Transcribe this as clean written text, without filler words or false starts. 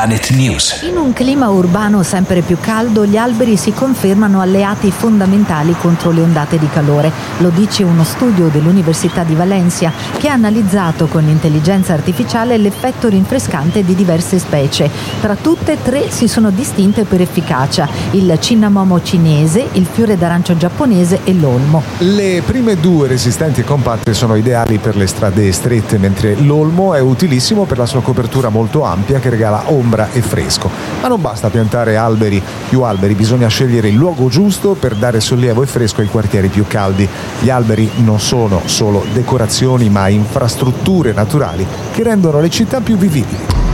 Planet News. In un clima urbano sempre più caldo, gli alberi si confermano alleati fondamentali contro le ondate di calore. Lo dice uno studio dell'Università di Valencia che ha analizzato con intelligenza artificiale l'effetto rinfrescante di diverse specie. Tra tutte, 3 si sono distinte per efficacia: il cinnamomo cinese, il fiore d'arancio giapponese e l'olmo. Le prime 2 resistenti e compatte sono ideali per le strade strette, mentre l'olmo è utilissimo per la sua copertura molto ampia che regala ombra e fresco. Ma non basta piantare più alberi, bisogna scegliere il luogo giusto per dare sollievo e fresco ai quartieri più caldi. Gli alberi non sono solo decorazioni, ma infrastrutture naturali che rendono le città più vivibili.